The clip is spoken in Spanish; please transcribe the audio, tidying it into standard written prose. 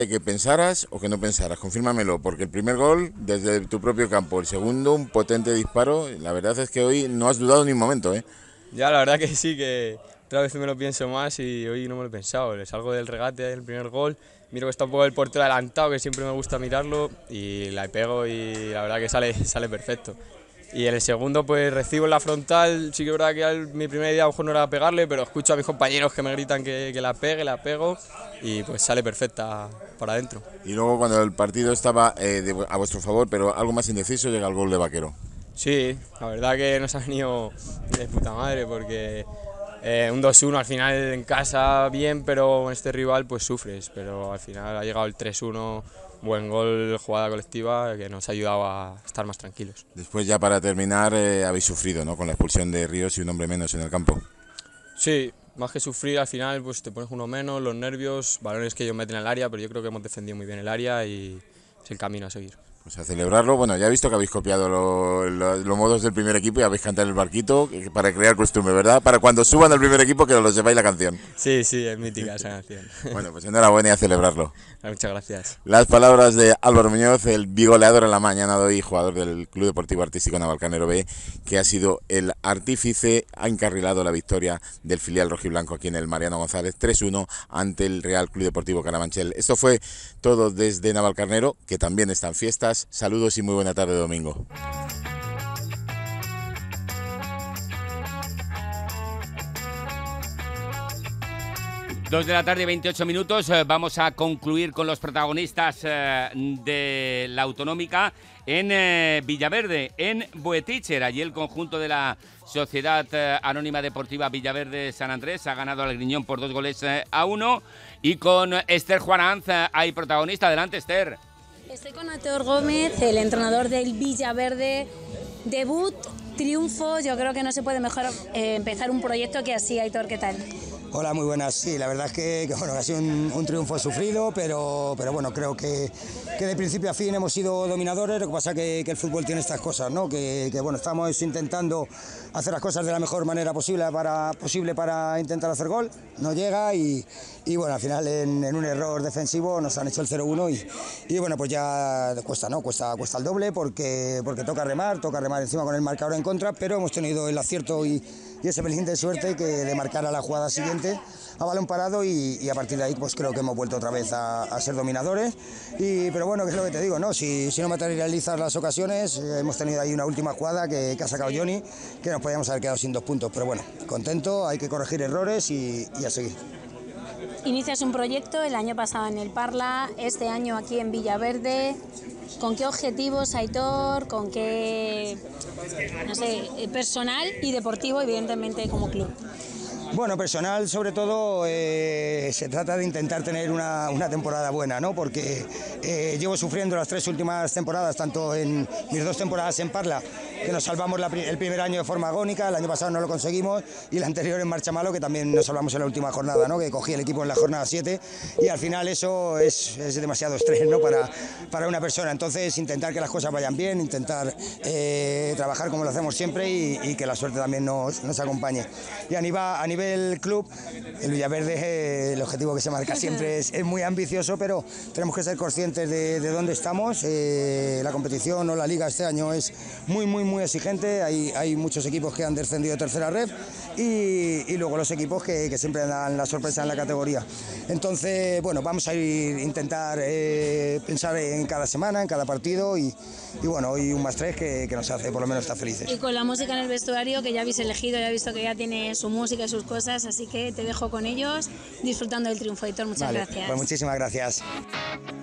Que pensaras o que no pensaras, confírmamelo, porque el primer gol desde tu propio campo, el segundo un potente disparo, la verdad es que hoy no has dudado ni un momento, ¿eh? Ya, la verdad que sí, que otra vez me lo pienso más y hoy no me lo he pensado. Le salgo del regate del primer gol, miro que está un poco el portero adelantado, que siempre me gusta mirarlo, y la pego y la verdad que sale perfecto. Y en el segundo pues recibo en la frontal, sí que es verdad que mi primera idea a lo mejor no era pegarle, pero escucho a mis compañeros que me gritan que la pegue, la pego y pues sale perfecta para adentro. Y luego cuando el partido estaba a vuestro favor, pero algo más indeciso, llega el gol de Vaquero. Sí, la verdad que nos ha venido de puta madre porque un 2-1 al final en casa bien, pero con este rival pues sufres, pero al final ha llegado el 3-1, buen gol, jugada colectiva que nos ha ayudado a estar más tranquilos. Después ya para terminar habéis sufrido, ¿no? Con la expulsión de Ríos y un hombre menos en el campo. Sí, más que sufrir al final pues te pones uno menos, los nervios, balones que ellos meten al área, pero yo creo que hemos defendido muy bien el área y es el camino a seguir. Pues a celebrarlo, bueno, ya he visto que habéis copiado los modos del primer equipo y habéis cantado el barquito para crear costumbre, ¿verdad? Para cuando suban al primer equipo que os lo sepáis la canción. Sí, es mítica esa canción. Bueno, pues enhorabuena y a celebrarlo. Muchas gracias. Las palabras de Álvaro Muñoz, el bigoleador en la mañana de hoy, jugador del Club Deportivo Artístico Navalcarnero B, que ha sido el artífice, ha encarrilado la victoria del filial rojiblanco aquí en el Mariano González 3-1 ante el Real Club Deportivo Carabanchel. Esto fue todo desde Navalcarnero, que también está en fiestas. Saludos y muy buena tarde, domingo. 2 de la tarde, 28 minutos. Vamos a concluir con los protagonistas de la autonómica en Villaverde, en Boeticher. Allí el conjunto de la Sociedad Anónima Deportiva Villaverde San Andrés ha ganado al Griñón por 2-1. Y con Esther Juananz hay protagonista. Adelante, Esther. Estoy con Aitor Gómez, el entrenador del Villaverde. Debut, triunfo, yo creo que no se puede mejor empezar un proyecto que así. Aitor, ¿qué tal? Hola, muy buenas. Sí, la verdad es que bueno, ha sido un triunfo sufrido, pero bueno, creo que de principio a fin hemos sido dominadores. Lo que pasa es que el fútbol tiene estas cosas, ¿no? Que bueno, estamos intentando hacer las cosas de la mejor manera posible para intentar hacer gol. No llega y bueno, al final en un error defensivo nos han hecho el 0-1 y bueno, pues ya cuesta, ¿no? Cuesta el doble porque toca remar encima con el marcador en contra, pero hemos tenido el acierto y ese pelín de suerte que de marcar a la jugada siguiente a balón parado y a partir de ahí pues creo que hemos vuelto otra vez a ser dominadores pero bueno, que es lo que te digo, ¿no? Si no materializas las ocasiones, hemos tenido ahí una última jugada que ha sacado Johnny, que nos podíamos haber quedado sin 2 puntos, pero bueno, contento, hay que corregir errores y a seguir. Inicias un proyecto el año pasado en el Parla, este año aquí en Villaverde. ¿Con qué objetivos, Aitor? ¿Con qué, no sé, personal y deportivo, evidentemente, como club? Bueno, personal sobre todo se trata de intentar tener una temporada buena, ¿no? Porque llevo sufriendo las 3 últimas temporadas, tanto en mis 2 temporadas en Parla, que nos salvamos el primer año de forma agónica, el año pasado no lo conseguimos, y el anterior en Marchamalo, que también nos salvamos en la última jornada, ¿no? Que cogí el equipo en la jornada 7 y al final eso es demasiado estrés, ¿no? Para una persona. Entonces intentar que las cosas vayan bien, intentar trabajar como lo hacemos siempre y que la suerte también nos acompañe. Y a nivel club, el Villaverde, el objetivo que se marca siempre es muy ambicioso, pero tenemos que ser conscientes de dónde estamos. La competición o la liga este año es muy exigente, hay muchos equipos que han descendido de tercera red y luego los equipos que siempre dan la sorpresa en la categoría. Entonces, bueno, vamos a intentar pensar en cada semana, en cada partido y bueno, hoy un +3 que nos hace por lo menos estar felices. Y con la música en el vestuario, que ya habéis elegido, ya he visto que ya tiene su música y sus cosas, así que te dejo con ellos disfrutando del triunfo, Aitor. Muchas gracias. Pues muchísimas gracias.